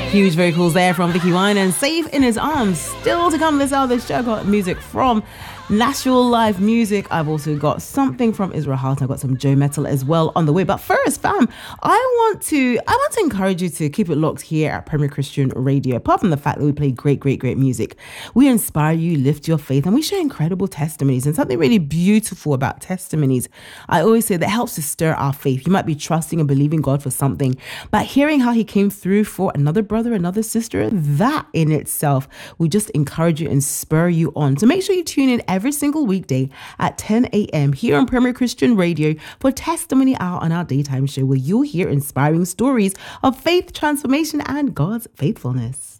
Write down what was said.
Huge vocals there from Vicky Wine and Safe in His Arms. Still to come this hour, this show, I got music from Nashville Live Music. I've also got something from Israel Hart. I've got some Joe Metal as well on the way. But first, fam, I want to encourage you to keep it locked here at Premier Christian Radio. Apart from the fact that we play great music, we inspire you, lift your faith, and we share incredible testimonies. And something really beautiful about testimonies, I always say, that helps to stir our faith. You might be trusting and believing God for something, but hearing how he came through for another brother, another sister, that in itself will just encourage you and spur you on. So make sure you tune in every single weekday at 10 a.m. here on Premier Christian Radio for Testimony Hour on our daytime show, where you'll hear inspiring stories of faith transformation and God's faithfulness.